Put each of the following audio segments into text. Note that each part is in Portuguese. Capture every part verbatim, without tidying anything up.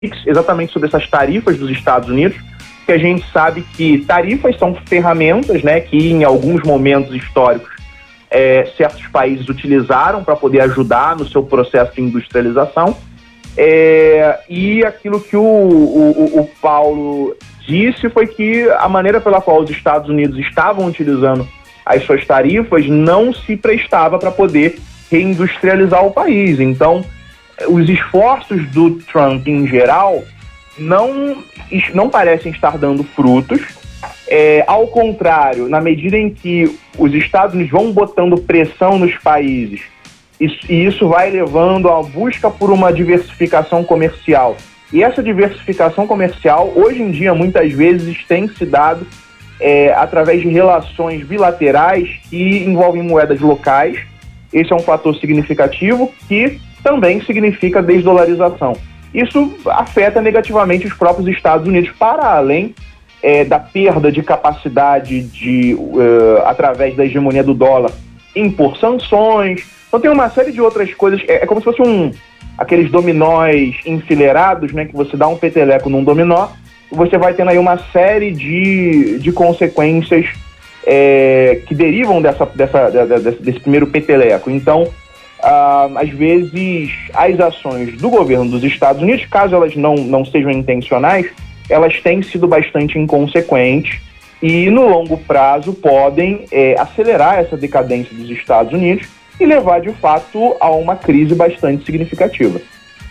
exatamente sobre essas tarifas dos Estados Unidos, que a gente sabe que tarifas são ferramentas, né, que em alguns momentos históricos é, certos países utilizaram para poder ajudar no seu processo de industrialização. É, e aquilo que o, o, o Paulo disse foi que a maneira pela qual os Estados Unidos estavam utilizando as suas tarifas não se prestava para poder reindustrializar o país. Então, os esforços do Trump em geral não, não parecem estar dando frutos. É, ao contrário, na medida em que os Estados Unidos vão botando pressão nos países isso, e isso vai levando à busca por uma diversificação comercial. E essa diversificação comercial, hoje em dia, muitas vezes tem se dado é, através de relações bilaterais que envolvem moedas locais. Esse é um fator significativo que também significa desdolarização. Isso afeta negativamente os próprios Estados Unidos, para além é, da perda de capacidade de, uh, através da hegemonia do dólar, impor sanções. Então tem uma série de outras coisas. É, é como se fosse um, aqueles dominóis enfileirados, né, que você dá um peteleco num dominó, e você vai tendo aí uma série de, de consequências é, que derivam dessa, dessa, desse, desse primeiro peteleco. Então, Uh, às vezes, as ações do governo dos Estados Unidos, caso elas não, não sejam intencionais, elas têm sido bastante inconsequentes e, no longo prazo, podem é, acelerar essa decadência dos Estados Unidos e levar, de fato, a uma crise bastante significativa.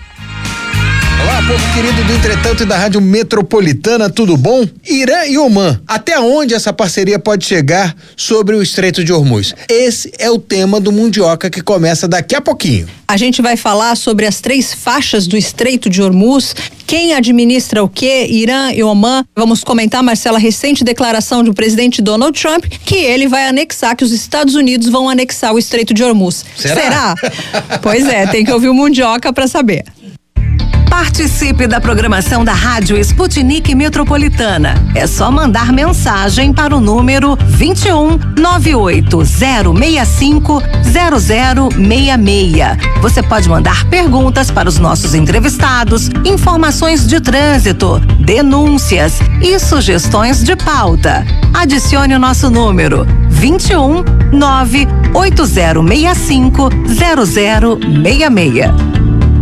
Olá, povo querido do Entretanto e da Rádio Metropolitana, tudo bom? Irã e Omã, até onde essa parceria pode chegar sobre o Estreito de Hormuz? Esse é o tema do Mundioca, que começa daqui a pouquinho. A gente vai falar sobre as três faixas do Estreito de Hormuz, quem administra o quê, Irã e Omã. Vamos comentar, Marcela, a recente declaração do presidente Donald Trump, que ele vai anexar, que os Estados Unidos vão anexar o Estreito de Hormuz. Será? Será? Pois é, tem que ouvir o Mundioca para saber. Participe da programação da Rádio Sputnik Metropolitana. É só mandar mensagem para o número vinte e um, nove oito zero seis cinco, zero zero seis seis. Você pode mandar perguntas para os nossos entrevistados, informações de trânsito, denúncias e sugestões de pauta. Adicione o nosso número vinte e um, nove oito zero seis cinco, zero zero seis seis.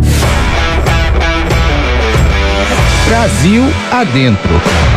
Brasil Adentro.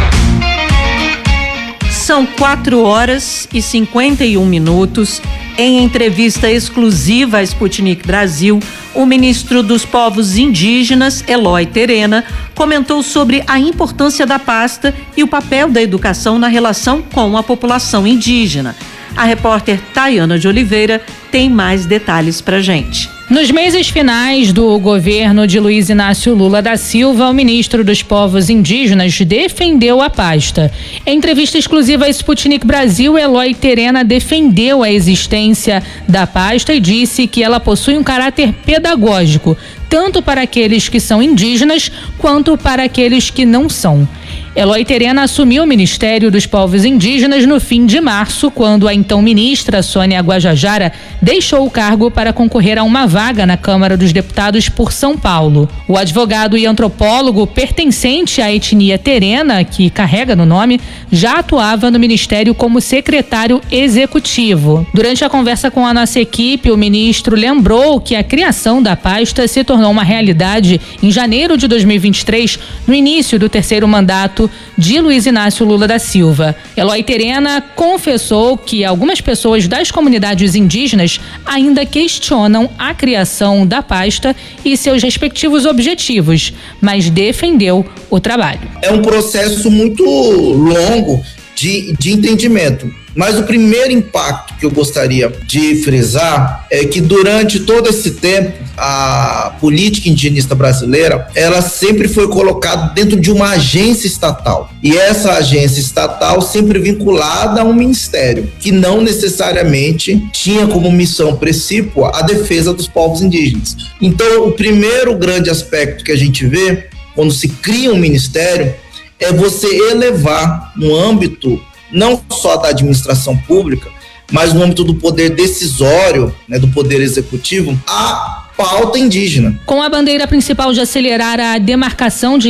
São quatro horas e cinquenta e um minutos. Em entrevista exclusiva à Sputnik Brasil, o ministro dos Povos Indígenas, Eloy Terena, comentou sobre a importância da pasta e o papel da educação na relação com a população indígena. A repórter Tayana de Oliveira tem mais detalhes pra gente. Nos meses finais do governo de Luiz Inácio Lula da Silva, o ministro dos Povos Indígenas defendeu a pasta. Em entrevista exclusiva à Sputnik Brasil, Eloy Terena defendeu a existência da pasta e disse que ela possui um caráter pedagógico, tanto para aqueles que são indígenas quanto para aqueles que não são. Eloy Terena assumiu o Ministério dos Povos Indígenas no fim de março, quando a então ministra Sônia Guajajara deixou o cargo para concorrer a uma vaga na Câmara dos Deputados por São Paulo. O advogado e antropólogo pertencente à etnia Terena, que carrega no nome, já atuava no Ministério como secretário executivo. Durante a conversa com a nossa equipe, o ministro lembrou que a criação da pasta se tornou uma realidade em janeiro de dois mil e vinte e três, no início do terceiro mandato de Luiz Inácio Lula da Silva. Eloy Terena confessou que algumas pessoas das comunidades indígenas ainda questionam a criação da pasta e seus respectivos objetivos, mas defendeu o trabalho. É um processo muito longo de, de entendimento. Mas o primeiro impacto que eu gostaria de frisar é que durante todo esse tempo a política indigenista brasileira, ela sempre foi colocada dentro de uma agência estatal, e essa agência estatal sempre vinculada a um ministério que não necessariamente tinha como missão precípua a defesa dos povos indígenas. Então, o primeiro grande aspecto que a gente vê quando se cria um ministério é você elevar no âmbito não só da administração pública, mas no âmbito do poder decisório, né, do poder executivo, a pauta indígena. Com a bandeira principal de acelerar a demarcação de